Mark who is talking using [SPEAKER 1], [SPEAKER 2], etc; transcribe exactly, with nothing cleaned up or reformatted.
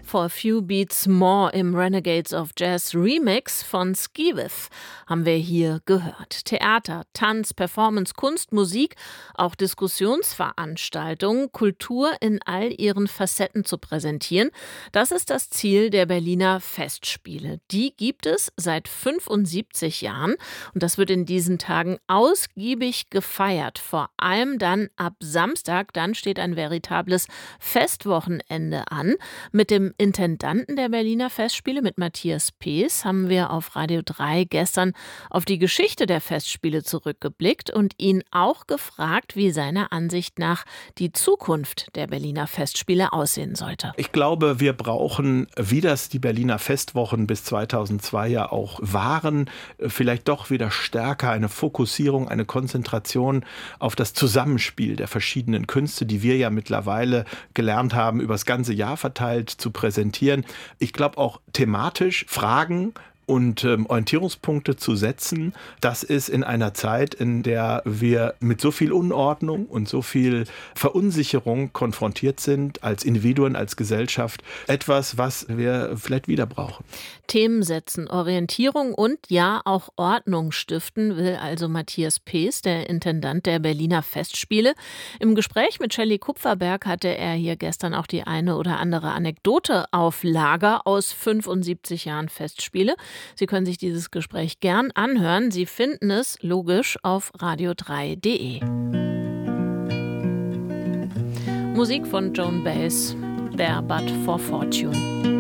[SPEAKER 1] For a Few Beats More im Renegades of Jazz Remix von Skiveth haben wir hier gehört. Theater, Tanz, Performance, Kunst, Musik, auch Diskussionsveranstaltungen, Kultur in all ihren Facetten zu präsentieren. Das ist das Ziel der Berliner Festspiele. Die gibt es seit fünfundsiebzig Jahren und das wird in diesen Tagen ausgiebig gefeiert. Vor allem dann ab Samstag, dann steht ein veritables Festwochenende an. Mit dem Intendanten der Berliner Festspiele, mit Matthias Pees, haben wir auf Radio drei gestern auf die Geschichte der Festspiele zurückgeblickt und ihn auch gefragt, wie seiner Ansicht nach die Zukunft der Berliner Festspiele aussehen sollte.
[SPEAKER 2] Ich glaube, wir brauchen, wie das die Berliner Festwochen bis zweitausendzwei ja auch waren, vielleicht doch wieder stärker eine Fokussierung, eine Konzentration auf das Zusammenspiel der verschiedenen Künste, die wir ja mittlerweile gelernt haben, über das ganze Jahr verteilt zu präsentieren. Ich glaube auch thematisch Fragen und ähm, Orientierungspunkte zu setzen, das ist in einer Zeit, in der wir mit so viel Unordnung und so viel Verunsicherung konfrontiert sind, als Individuen, als Gesellschaft, etwas, was wir vielleicht wieder brauchen.
[SPEAKER 1] Themen setzen, Orientierung und ja auch Ordnung stiften, will also Matthias Pees, der Intendant der Berliner Festspiele. Im Gespräch mit Shelley Kupferberg hatte er hier gestern auch die eine oder andere Anekdote auf Lager aus fünfundsiebzig Jahren Festspiele. Sie können sich dieses Gespräch gern anhören. Sie finden es logisch auf radio drei punkt de. Musik von Joan Baez, There But For Fortune.